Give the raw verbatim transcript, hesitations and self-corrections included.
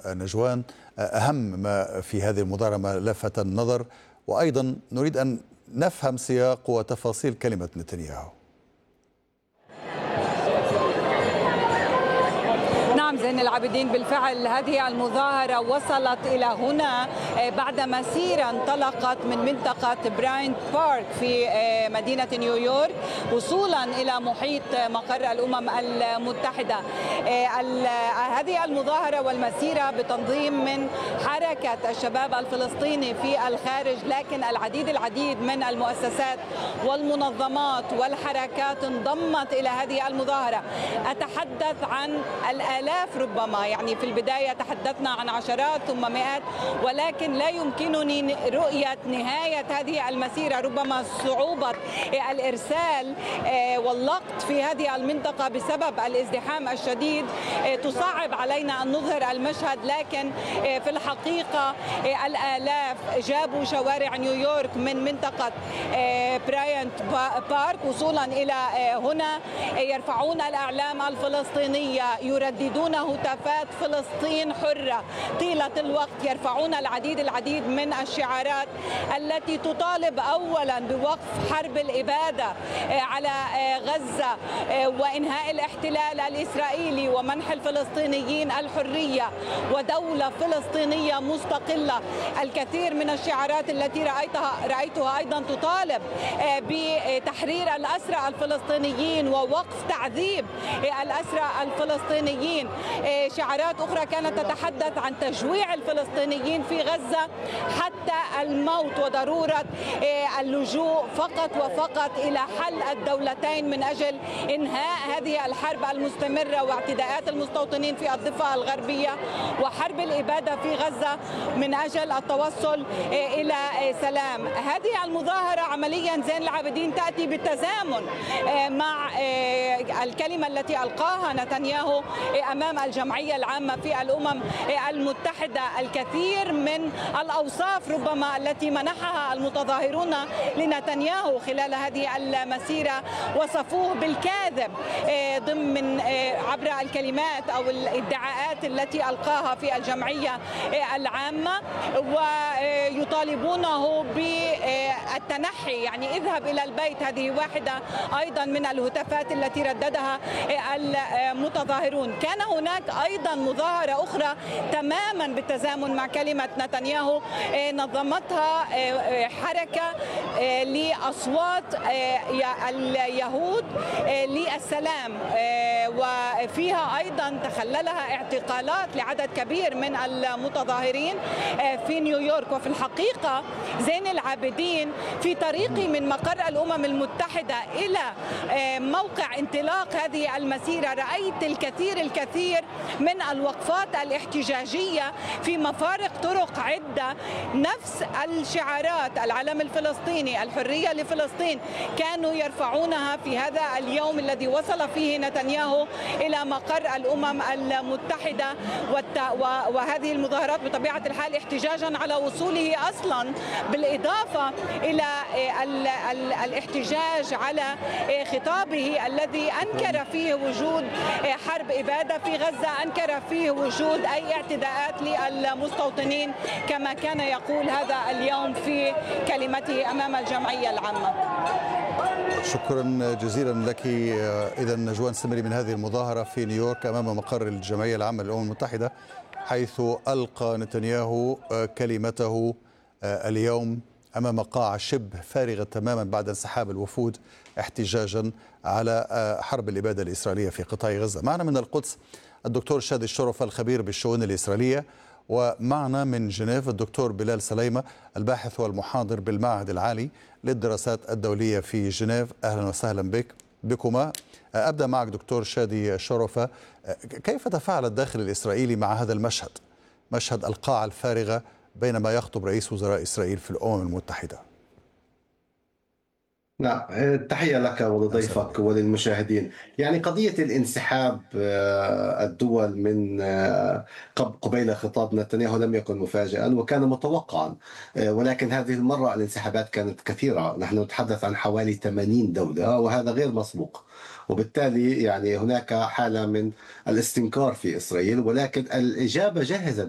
نجوان، أهم ما في هذه المظاهرة ما لفت النظر، وأيضا نريد أن نفهم سياق وتفاصيل كلمة نتنياهو. نعم زين العابدين، بالفعل هذه المظاهرة وصلت إلى هنا بعد مسيرة انطلقت من منطقة براينت بارك في مدينة نيويورك وصولا إلى محيط مقر الأمم المتحدة. هذه المظاهرة والمسيرة بتنظيم من حركة الشباب الفلسطيني في الخارج، لكن العديد العديد من المؤسسات والمنظمات والحركات انضمت إلى هذه المظاهرة. أتحدث عن الآلاف ربما، يعني في البداية تحدثنا عن عشرات ثم مئات، ولكن لا يمكنني رؤية نهاية هذه المسيرة. ربما صعوبة الإرسال واللقط في هذه المنطقة بسبب الازدحام الشديد تصعب علينا أن نظهر المشهد، لكن في الحقيقة الآلاف جابوا شوارع نيويورك من منطقة براينت بارك وصولا إلى هنا، يرفعون الأعلام الفلسطينية، يرددون هتافات فلسطين حرة طيلة الوقت، يرفعون العديد العديد من الشعارات التي تطالب أولا بوقف حرب الإبادة على غزة وإنهاء الاحتلال الإسرائيلي ومنح الفلسطينيين الحرية ودولة فلسطينية مستقلة. الكثير من الشعارات التي رأيتها رأيتها أيضا تطالب بتحرير الأسرى الفلسطينيين ووقف تعذيب الأسرى الفلسطينيين. شعارات أخرى كانت تتحدث عن تجويع الفلسطينيين في غزة حتى الموت وضرورة اللجوء فقط وفقط إلى حل الدولتين من أجل إنهاء هذه الحرب المستمرة واعتداءات المستوطنين في الضفة الغربية وحرب الإبادة في غزة من أجل التوصل إلى سلام. هذه المظاهرة عمليا زين العابدين تأتي بالتزامن مع الكلمة التي ألقاها نتنياهو أمام الجمعية العامة في الأمم المتحدة. الكثير من الأوصاف ربما التي منحها المتظاهرون لنتنياهو خلال هذه المسيرة وصفوه بالكاذب ضمن عبر الكلمات أو الادعاءات التي ألقاها في الجمعية العامة، ويطالبونه بالتنحي، يعني اذهب إلى البيت. هذه واحدة أيضا من الهتافات التي رددها المتظاهرون. كان هناك أيضا مظاهرة أخرى تماما بالتزامن مع كلمة نتنياهو نظمتها حركة لأصوات اليهود للسلام، وفيها أيضا تخللها اعتقالات لعدد كبير من المتظاهرين في نيويورك. وفي الحقيقة زين العابدين في طريقي من مقر الأمم المتحدة إلى موقع انطلاق هذه المسيرة رأيت الكثير الكثير من الوقفات الاحتجاجية في مفارق طرق عدة، نفس الشعارات العلم الفلسطيني، الحرية لفلسطين، كانوا يرفعونها في هذا اليوم الذي وصل فيه نتنياهو إلى مقر الأمم المتحدة. وهذه المظاهرات بطبيعة الحال احتجاجا على وصوله أصلا، بالإضافة إلى الاحتجاج على خطابه الذي أنكر فيه وجود حرب إبادة في غزة، أنكر فيه وجود أي اعتداءات للمستوطنين كما كان يقول هذا اليوم في كلمته أمام الجمعية العامة. شكرا جزيلا لك. إذا نجوان سمري من هذه المظاهرة في نيويورك أمام مقر الجمعية العامة للأمم المتحدة، حيث ألقى نتنياهو كلمته اليوم أمام قاعة شبه فارغة تماما بعد انسحاب الوفود احتجاجا على حرب الإبادة الإسرائيلية في قطاع غزة. معنا من القدس الدكتور شادي الشرفة الخبير بالشؤون الإسرائيلية، ومعنا من جنيف الدكتور بلال سليمة الباحث والمحاضر بالمعهد العالي للدراسات الدولية في جنيف. أهلا وسهلا بك بكما. أبدأ معك دكتور شادي الشرفة، كيف تفاعل الداخل الإسرائيلي مع هذا المشهد، مشهد القاعة الفارغة بينما يخطب رئيس وزراء إسرائيل في الأمم المتحدة؟ نعم، تحية لك ولضيفك وللمشاهدين. يعني قضية الانسحاب الدول من قبيل خطاب نتنياهو لم يكن مفاجئا وكان متوقعا، ولكن هذه المرة الانسحابات كانت كثيرة. نحن نتحدث عن حوالي ثمانين دولة وهذا غير مسبوق، وبالتالي يعني هناك حالة من الاستنكار في إسرائيل، ولكن الإجابة جاهزة